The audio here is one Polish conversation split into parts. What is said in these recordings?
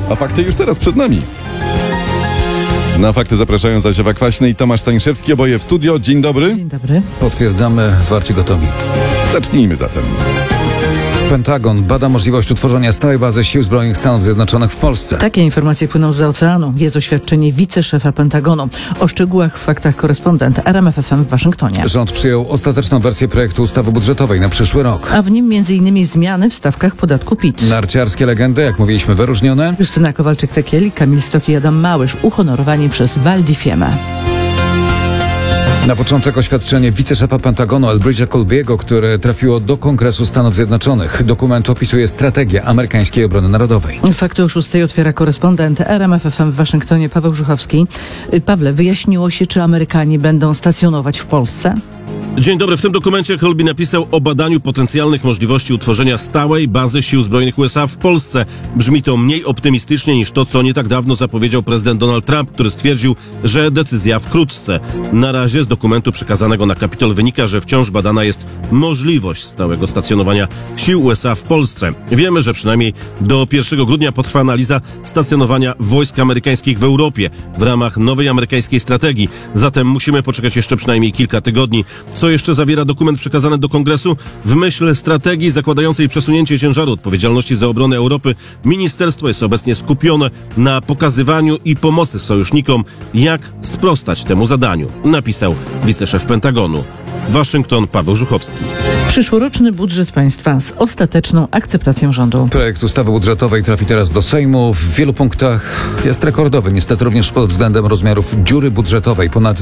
A fakty już teraz przed nami. Na fakty zapraszają zaś Ewa Kwaśny i Tomasz Stańszewski, oboje w studio. Dzień dobry. Dzień dobry. Potwierdzamy, zwarcie gotowi. Zacznijmy zatem. Pentagon bada możliwość utworzenia stałej bazy sił zbrojnych Stanów Zjednoczonych w Polsce. Takie informacje płyną zza oceanu. Jest oświadczenie wiceszefa Pentagonu. O szczegółach w faktach korespondent RMF FM w Waszyngtonie. Rząd przyjął ostateczną wersję projektu ustawy budżetowej na przyszły rok. A w nim m.in. zmiany w stawkach podatku PIT. Narciarskie legendy, jak mówiliśmy, wyróżnione. Justyna Kowalczyk-Tekiel, Kamil Stok i Adam Małysz uhonorowani przez Val di Fiemme. Na początek oświadczenie wiceszefa Pentagonu Elbridge'a Colby'ego, które trafiło do Kongresu Stanów Zjednoczonych. Dokument opisuje strategię amerykańskiej obrony narodowej. Fakty o 6 otwiera korespondent RMF FM w Waszyngtonie Paweł Żuchowski. Pawle, wyjaśniło się, czy Amerykanie będą stacjonować w Polsce? Dzień dobry. W tym dokumencie Colby napisał o badaniu potencjalnych możliwości utworzenia stałej bazy sił zbrojnych USA w Polsce. Brzmi to mniej optymistycznie niż to, co nie tak dawno zapowiedział prezydent Donald Trump, który stwierdził, że decyzja wkrótce. Na razie z dokumentu przekazanego na Kapitol wynika, że wciąż badana jest możliwość stałego stacjonowania sił USA w Polsce. Wiemy, że przynajmniej do 1 grudnia potrwa analiza stacjonowania wojsk amerykańskich w Europie w ramach nowej amerykańskiej strategii. Zatem musimy poczekać jeszcze przynajmniej kilka tygodni. Co jeszcze zawiera dokument przekazany do Kongresu? W myśl strategii zakładającej przesunięcie ciężaru odpowiedzialności za obronę Europy, ministerstwo jest obecnie skupione na pokazywaniu i pomocy sojusznikom, jak sprostać temu zadaniu, napisał wiceszef Pentagonu. Waszyngton, Paweł Żuchowski. Przyszłoroczny budżet państwa z ostateczną akceptacją rządu. Projekt ustawy budżetowej trafi teraz do Sejmu. W wielu punktach jest rekordowy, niestety również pod względem rozmiarów dziury budżetowej. Ponad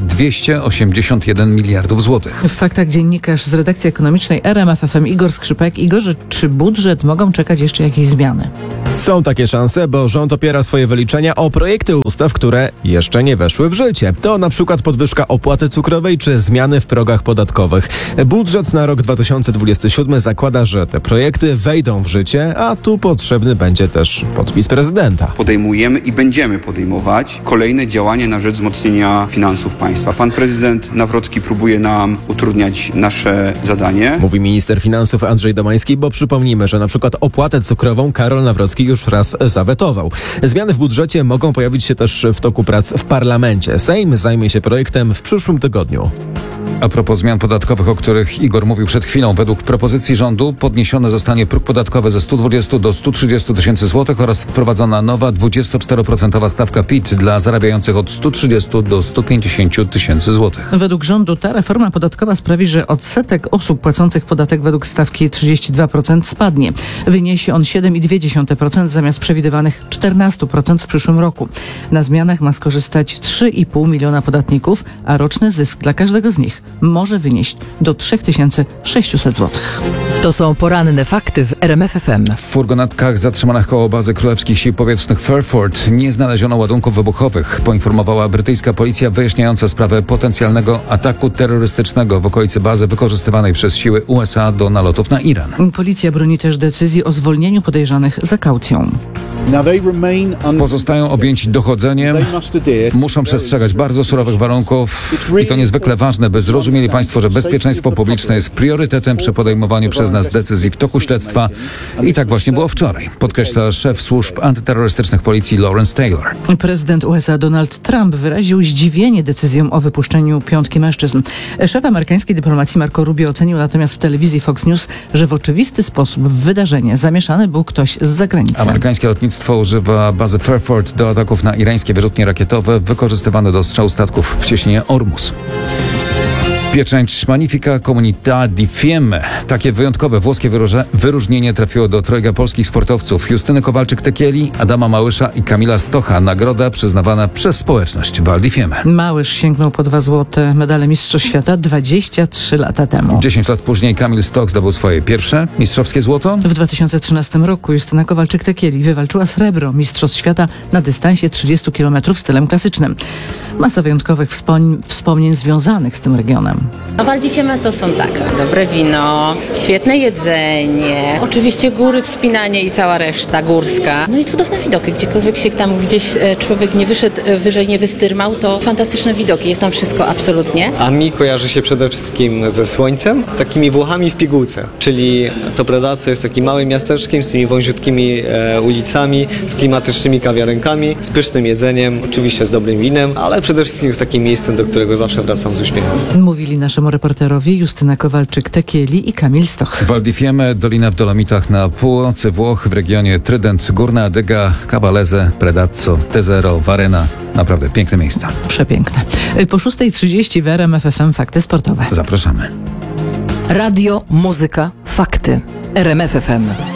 281 miliardów złotych. W faktach dziennikarz z redakcji ekonomicznej RMF FM Igor Skrzypek. Igorze, czy budżet mogą czekać jeszcze jakieś zmiany? Są takie szanse, bo rząd opiera swoje wyliczenia o projekty ustaw, które jeszcze nie weszły w życie. To na przykład podwyżka opłaty cukrowej czy zmiany w progach podatkowych. Budżet na rok 2027 zakłada, że te projekty wejdą w życie, a tu potrzebny będzie też podpis prezydenta. Podejmujemy i będziemy podejmować kolejne działania na rzecz wzmocnienia finansów państwa. Pan prezydent Nawrocki próbuje nam utrudniać nasze zadanie. Mówi minister finansów Andrzej Domański, bo przypomnijmy, że na przykład opłatę cukrową Karol Nawrocki już raz zawetował. Zmiany w budżecie mogą pojawić się też w toku prac w parlamencie. Sejm zajmie się projektem w przyszłym tygodniu. A propos zmian podatkowych, o których Igor mówił przed chwilą, według propozycji rządu podniesiony zostanie próg podatkowy ze 120 do 130 tysięcy złotych oraz wprowadzona nowa 24% stawka PIT dla zarabiających od 130 do 150 tysięcy złotych. Według rządu ta reforma podatkowa sprawi, że odsetek osób płacących podatek według stawki 32% spadnie. Wyniesie on 7,2% zamiast przewidywanych 14% w przyszłym roku. Na zmianach ma skorzystać 3,5 miliona podatników, a roczny zysk dla każdego z nich może wynieść do 3600 zł. To są poranne fakty w RMF FM. W furgonetkach zatrzymanych koło bazy Królewskich Sił Powietrznych Fairford nie znaleziono ładunków wybuchowych, poinformowała brytyjska policja wyjaśniająca sprawę potencjalnego ataku terrorystycznego w okolicy bazy wykorzystywanej przez siły USA do nalotów na Iran. Policja broni też decyzji o zwolnieniu podejrzanych za kaucją. Pozostają objęci dochodzeniem, muszą przestrzegać bardzo surowych warunków i to niezwykle ważne, by zrozumieli Państwo, że bezpieczeństwo publiczne jest priorytetem przy podejmowaniu przez nas decyzji w toku śledztwa i tak właśnie było wczoraj, podkreśla szef służb antyterrorystycznych policji Lawrence Taylor. Prezydent USA Donald Trump wyraził zdziwienie decyzją o wypuszczeniu 5 mężczyzn. Szef amerykańskiej dyplomacji Marco Rubio ocenił natomiast w telewizji Fox News, że w oczywisty sposób w wydarzenie zamieszany był ktoś z zagranicy. Amerykańskie lotnictwo używa bazy Fairford do ataków na irańskie wyrzutnie rakietowe wykorzystywane do strzału statków w cieśninie Ormus. Pieczęć Magnifica Comunità di Fiemme. Takie wyjątkowe włoskie wyróżnienie trafiło do trojga polskich sportowców Justyny Kowalczyk-Tekieli, Adama Małysza i Kamila Stocha. Nagroda przyznawana przez społeczność Val di Fiemme. Małysz sięgnął po 2 złote medale Mistrzostw Świata 23 lata temu. 10 lat później Kamil Stoch zdobył swoje pierwsze mistrzowskie złoto. W 2013 roku Justyna Kowalczyk-Tekieli wywalczyła srebro Mistrzostw Świata na dystansie 30 km stylem klasycznym. Masa wyjątkowych wspomnień związanych z tym regionem. A Val di Fiemme to są dobre wino, świetne jedzenie, oczywiście góry, wspinanie i cała reszta górska. No i cudowne widoki, gdziekolwiek się tam gdzieś człowiek nie wyszedł, wyżej nie wystyrmał, to fantastyczne widoki, jest tam wszystko absolutnie. A mi kojarzy się przede wszystkim ze słońcem, z takimi Włochami w pigułce, czyli to Predazzo jest takim małym miasteczkiem z tymi wąziutkimi ulicami, z klimatycznymi kawiarenkami, z pysznym jedzeniem, oczywiście z dobrym winem, ale przede wszystkim z takim miejscem, do którego zawsze wracam z uśmiechem. Mówili naszemu reporterowi Justyna Kowalczyk-Tekieli i Kamil Stoch. Val di Fiemme, dolina w Dolomitach na północy Włoch, w regionie Trydent, Górna Adyga, Cavallese, Predazzo, Tesero, Varena. Naprawdę piękne miejsca. Przepiękne. Po 6:30 w RMF FM Fakty Sportowe. Zapraszamy. Radio, muzyka, fakty. RMF FM.